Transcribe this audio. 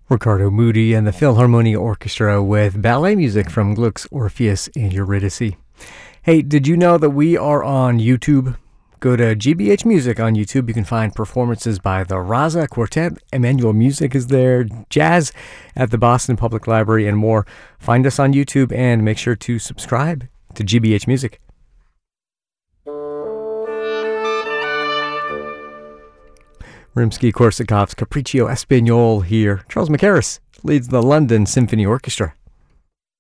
Ricardo Muti and the Philharmonia Orchestra with ballet music from Gluck's Orpheus and Eurydice. Hey, did you know that we are on YouTube? Go to GBH Music on YouTube. You can find performances by the Raza Quartet. Emmanuel Music is there, jazz at the Boston Public Library, and more. Find us on YouTube and make sure to subscribe to GBH Music. Rimsky-Korsakov's Capriccio Espagnole here. Charles Mackerras leads the London Symphony Orchestra.